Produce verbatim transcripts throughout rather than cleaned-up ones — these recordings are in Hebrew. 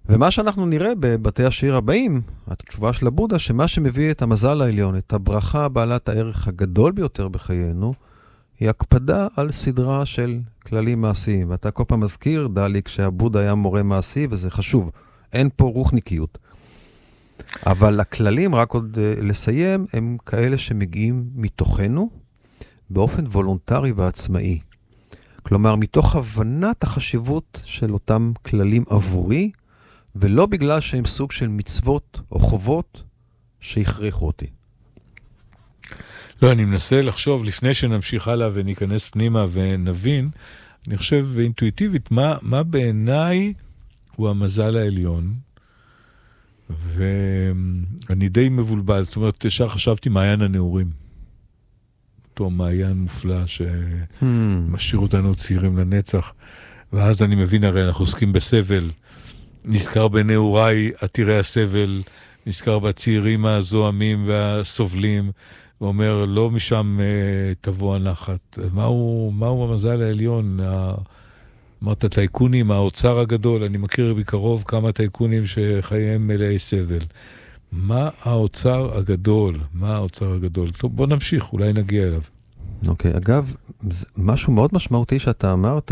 ומה שאנחנו נראה בבתי השיר הבאים, התשובה של הבודה, שמה שמביא את המזל העליון, את הברכה בעלת הערך הגדול ביותר בחיינו, היא הקפדה על סדרה של כללים מעשיים. ואתה כל פעם מזכיר, דלי, כשהבודה היה מורה מעשי, וזה חשוב. אין פה רוחניקיות. אבל הכללים, רק עוד לסיים, הם כאלה שמגיעים מתוכנו, באופן וולונטרי ועצמאי. כלומר, מתוך הבנת החשיבות של אותם כללים עבורי, ולא בגלל שהם סוג של מצוות או חובות שהכריחו אותי. לא, אני מנסה לחשוב, לפני שנמשיך הלאה וניכנס פנימה ונבין, אני חושב אינטואיטיבית, מה, מה בעיניי הוא המזל העליון, ואני די מבולבל, זאת אומרת, ישר חשבתי מעיין הנעורים. אותו מעיין מופלא שמשאיר אותנו צעירים לנצח, ואז אני מבין, הרי אנחנו עוסקים בסבל, נזכר בנעוריי עתירי הסבל, נזכר בצעירים הזוהמים והסובלים, ואומר, לא משם אה, תבוא הנחת. מהו, מהו המזל העליון? אמרת, טייקונים, האוצר הגדול, אני מכיר בקרוב כמה טייקונים שחייהם מלאי סבל. מה האוצר הגדול? מה האוצר הגדול? טוב, בוא נמשיך, אולי נגיע אליו. אוקיי, okay, אגב, משהו מאוד משמעותי שאתה אמרת,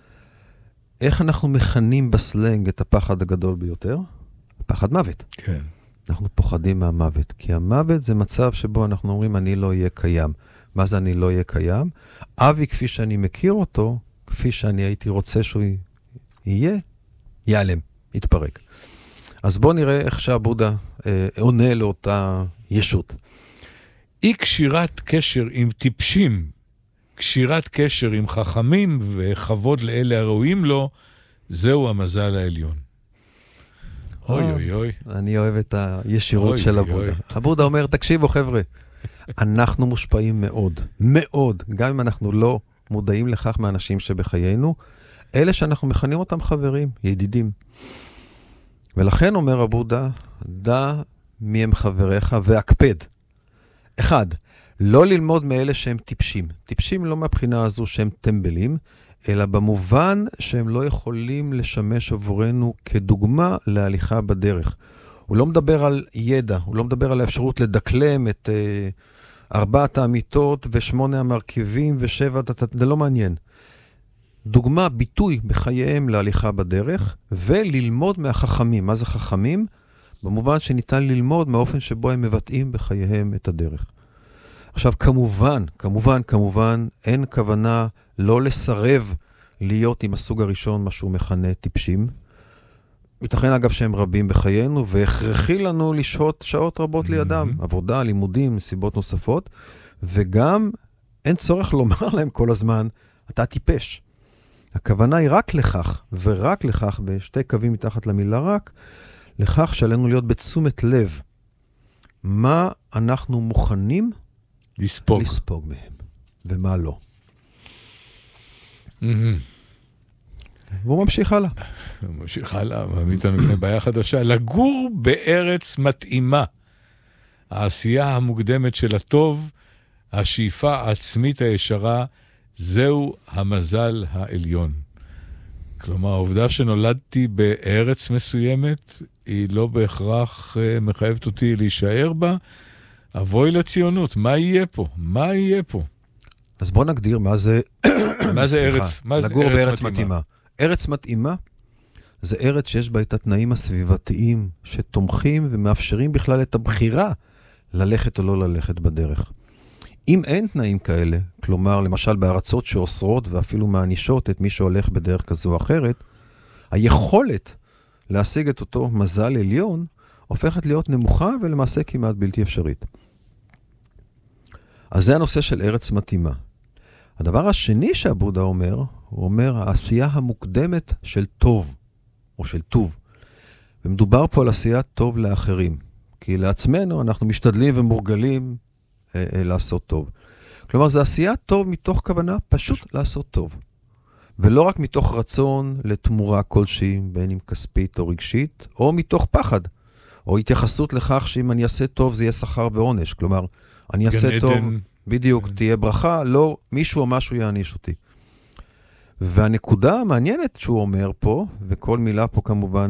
איך אנחנו מכנים בסלנג את הפחד הגדול ביותר? פחד מוות. כן. אנחנו פוחדים מהמוות, כי המוות זה מצב שבו אנחנו אומרים, אני לא אהיה קיים. מה זה אני לא אהיה קיים? אבי, כפי שאני מכיר אותו, כפי שאני הייתי רוצה שהוא יהיה, ייעלם, יתפרק. אז בואו נראה איך שהבודה אה, עונה לאותה ישות. אי קשירת קשר עם טיפשים, קשירת קשר עם חכמים וחבוד לאלה הראויים לו, זהו המזל העליון. אוי אוי אוי. אני אוהב את הישירות של הבודה. הבודה אומר, תקשיבו חבר'ה, אנחנו מושפעים מאוד, מאוד, גם אם אנחנו לא מודעים לכך מאנשים שבחיינו, אלה שאנחנו מכנים אותם חברים, ידידים. ולכן אומר הבודה, דע מי הם חבריך והקפד. אחד, לא ללמוד מאלה שהם טיפשים. טיפשים לא מהבחינה הזו שהם טמבלים, אלא במובן שהם לא יכולים לשמש עבורנו כדוגמה להליכה בדרך. הוא לא מדבר על ידע, הוא לא מדבר על האפשרות לדקלם את uh, ארבעת האמיתות ושמונה המרכיבים ושבע, זה לא מעניין. דוגמה, ביטוי בחייהם להליכה בדרך, וללמוד מהחכמים. מה זה חכמים? במובן שניתן ללמוד מהאופן שבו הם מבטאים בחייהם את הדרך. עכשיו, כמובן, כמובן, כמובן, אין כוונה לא לסרב להיות עם הסוג הראשון, מה שהוא מכנה טיפשים. ייתכן אגב שהם רבים בחיינו, והכרחי לנו לשהות שעות רבות לידם, עבודה, לימודים, סיבות נוספות, וגם אין צורך לומר להם כל הזמן, אתה טיפש. הכוונה היא רק לכך, ורק לכך, בשתי קווים מתחת למילה רק, לכך שעלינו להיות בתשומת לב. מה אנחנו מוכנים לספוג, לספוג מהם, ומה לא. והוא ממשיך הלאה. הוא ממשיך הלאה, מעמיד אותנו לפני בעיה חדשה. לגור בארץ מתאימה. העשייה המוקדמת של הטוב, השאיפה העצמית הישרה, זהו המזל העליון. כלומר, העובדה שנולדתי בארץ מסוימת, היא לא בהכרח מחייבת אותי להישאר בה. אבוי לציונות, מה יהיה פה? מה יהיה פה? אז בוא נגדיר מה זה... מה זה ארץ? מה זה לגור ארץ בארץ מתאימה? מתאימה. ארץ מתאימה זה ארץ שיש בה את התנאים הסביבתיים שתומכים ומאפשרים בכלל את הבחירה ללכת או לא ללכת בדרך. אם אין תנאים כאלה, כלומר למשל בארצות שאוסרות ואפילו מענישות את מי שהולך בדרך כזו או אחרת, היכולת להשיג את אותו מזל עליון הופכת להיות נמוכה ולמעשה כמעט בלתי אפשרית. אז זה הנושא של ארץ מתאימה. הדבר השני שהבודה אומר, הוא אומר העשייה המוקדמת של טוב, או של טוב. ומדובר פה על עשיית טוב לאחרים. כי לעצמנו אנחנו משתדלים ומורגלים אה, אה, לעשות טוב. כלומר, זה עשיית טוב מתוך כוונה פשוט לעשות טוב. ולא רק מתוך רצון לתמורה כלשהי, בין אם כספית או רגשית, או מתוך פחד, או התייחסות לכך שאם אני אעשה טוב זה יהיה שכר ועונש. כלומר, אני אעשה טוב, בדיוק, תהיה ברכה, לא מישהו או משהו יעניש אותי. והנקודה המעניינת שהוא אומר פה, וכל מילה פה כמובן